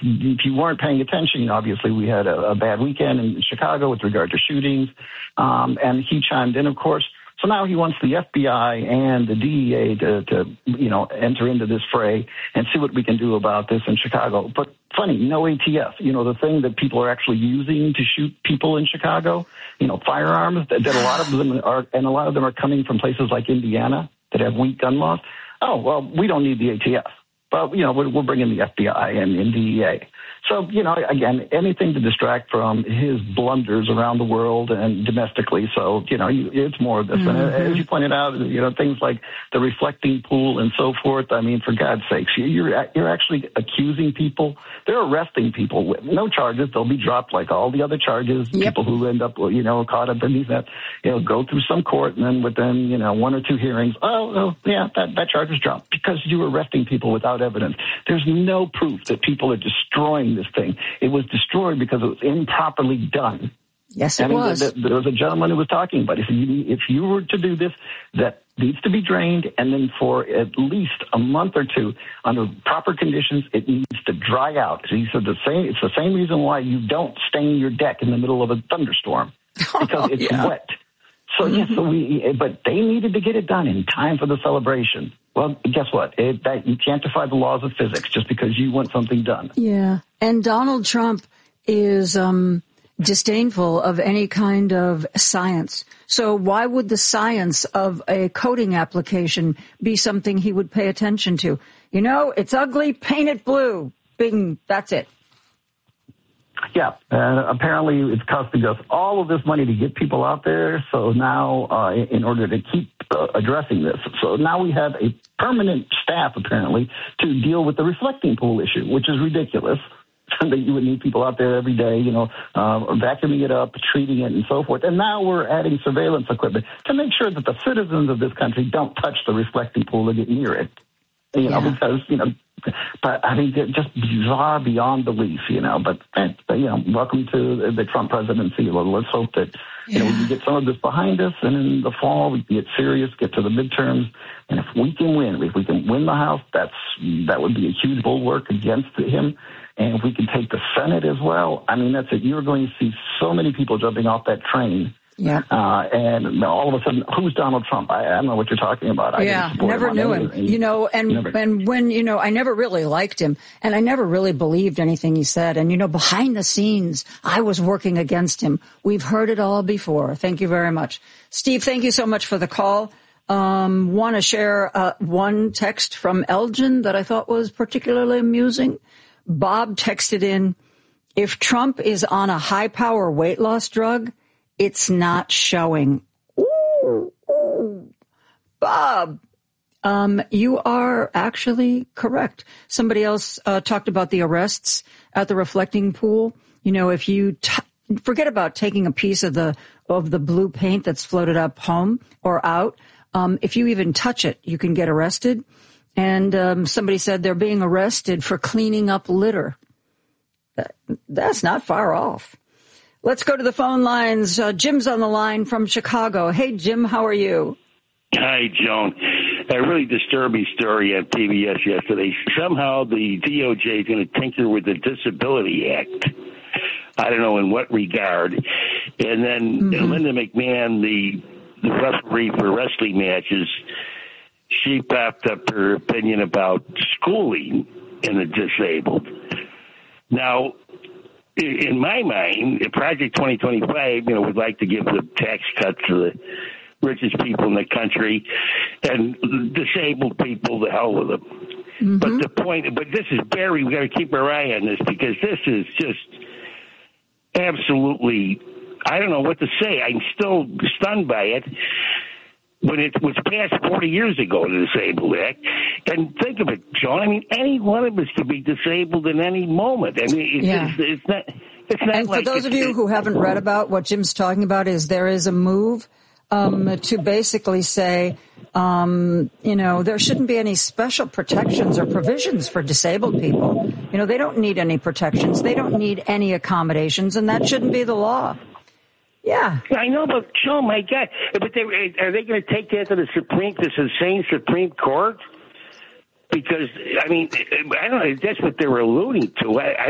if you weren't paying attention, obviously we had a bad weekend in Chicago with regard to shootings, and he chimed in, of course. So now he wants the FBI and the DEA to enter into this fray and see what we can do about this in Chicago. But funny, no ATF. The thing that people are actually using to shoot people in Chicago, firearms that a lot of them are, and a lot of them are coming from places like Indiana that have weak gun laws. Oh, well, we don't need the ATF. But, we'll bring in the FBI and DEA. So, again, anything to distract from his blunders around the world and domestically. So, it's more of this. Mm-hmm. And as you pointed out, things like the reflecting pool and so forth. I mean, for God's sakes, you're actually accusing people. They're arresting people with no charges. They'll be dropped like all the other charges. Yep. People who end up, caught up in these, go through some court and then within, 1 or 2 hearings, that charge is dropped because you're arresting people without evidence. There's no proof that people are destroying this thing. It was destroyed because it was improperly done. Yes, it was. There was a gentleman who was talking about it. If you were to do this, that needs to be drained, and then for at least a month or 2, under proper conditions, it needs to dry out. He said it's the same reason why you don't stain your deck in the middle of a thunderstorm, because it's wet. So, but they needed to get it done in time for the celebration. Well, guess what? You can't defy the laws of physics just because you want something done. Yeah. And Donald Trump is disdainful of any kind of science. So why would the science of a coding application be something he would pay attention to? It's ugly, paint it blue. Bing, that's it. Yeah, apparently it's costing us all of this money to get people out there. So now, in order to keep addressing this, so now we have a permanent staff, apparently, to deal with the reflecting pool issue, which is ridiculous. That you would need people out there every day, vacuuming it up, treating it, and so forth. And now we're adding surveillance equipment to make sure that the citizens of this country don't touch the reflecting pool or get near it. Because, but I mean, just bizarre beyond belief, but welcome to the Trump presidency. Let's hope that, we can get some of this behind us, and in the fall we can get serious, get to the midterms. And if we can win the House, that would be a huge bulwark against him. And if we can take the Senate as well, I mean, that's it. You're going to see so many people jumping off that train. Yeah. And all of a sudden, who's Donald Trump? I don't know what you're talking about. Never knew him. And when, I never really liked him, and I never really believed anything he said. And, behind the scenes, I was working against him. We've heard it all before. Thank you very much. Steve, thank you so much for the call. Want to share one text from Elgin that I thought was particularly amusing. Bob texted in, if Trump is on a high-power weight loss drug, it's not showing. Ooh. Bob, you are actually correct. Somebody else talked about the arrests at the reflecting pool. If you forget about taking a piece of the blue paint that's floated up home or out, if you even touch it, you can get arrested. And somebody said they're being arrested for cleaning up litter. That's not far off. Let's go to the phone lines. Jim's on the line from Chicago. Hey, Jim, how are you? Hi, Joan. A really disturbing story on PBS yesterday. Somehow the DOJ is going to tinker with the Disability Act. I don't know in what regard. And then Linda McMahon, the referee for wrestling matches, she popped up her opinion about schooling in the disabled. Now, in my mind, Project 2025, would like to give the tax cuts to the richest people in the country and disabled people, the hell with them. Mm-hmm. But this is Barry. We got to keep our eye on this because this is just absolutely, I don't know what to say. I'm still stunned by it. When it was passed 40 years ago, the Disabled Act. And think of it, John. I mean, any one of us could be disabled in any moment. I mean, it's not. And for those of you who haven't read about what Jim's talking about, there is a move to basically say, there shouldn't be any special protections or provisions for disabled people. They don't need any protections. They don't need any accommodations, and that shouldn't be the law. Yeah, I know, but Joe, my God, but are they going to take that to this insane Supreme Court? Because I mean, I don't know. That's what they were alluding to.